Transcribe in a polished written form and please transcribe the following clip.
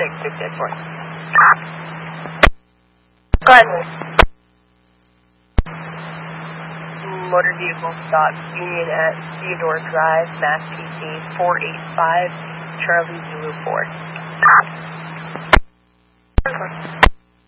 664. Go ahead. Motor vehicle stop Union at Theodore Drive, Mass PC 485, Charlie Zulu 4.